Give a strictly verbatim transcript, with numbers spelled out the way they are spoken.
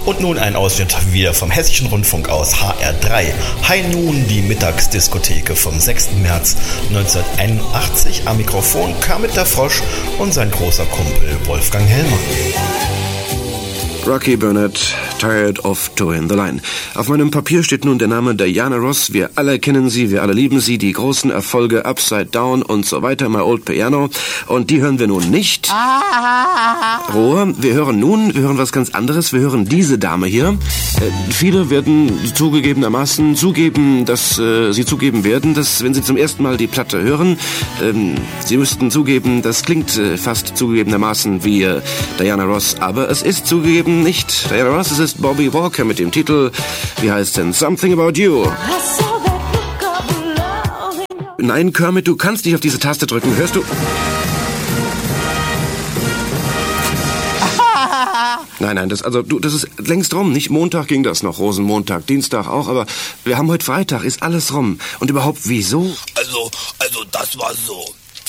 Und nun ein Ausschnitt wieder vom Hessischen Rundfunk aus H R drei. High Noon, die Mittagsdiskotheke vom sechsten März neunzehnhunderteinundachtzig. Am Mikrofon Kermit der Frosch und sein großer Kumpel Wolfgang Helmer. Rocky Burnett, Tired of Toeing the Line. Auf meinem Papier steht nun der Name Diana Ross. Wir alle kennen sie, wir alle lieben sie. Die großen Erfolge Upside Down und so weiter, My Old Piano. Und die hören wir nun nicht. Ruhe. Wir hören nun, wir hören was ganz anderes. Wir hören diese Dame hier. Äh, viele werden zugegebenermaßen zugeben, dass äh, sie zugeben werden, dass wenn sie zum ersten Mal die Platte hören, ähm, sie müssten zugeben, das klingt äh, fast zugegebenermaßen wie äh, Diana Ross. Aber es ist zugegeben nicht Diana Ross, es ist Bobby Walker mit dem Titel, wie heißt denn, Something About You. Nein, Kermit, du kannst nicht auf diese Taste drücken, hörst du? Nein, nein, das, also, du, das ist längst rum, nicht? Montag ging das noch, Rosenmontag, Dienstag auch, aber wir haben heute Freitag, ist alles rum. Und überhaupt, wieso? Also, also, das war so.